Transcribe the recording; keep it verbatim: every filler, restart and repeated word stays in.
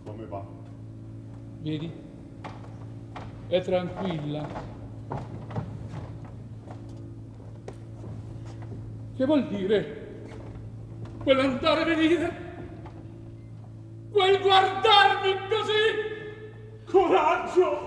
Come va? Vedi? È tranquilla. Che vuol dire? Quell'andare e venire? Quel guardarmi così? Coraggio!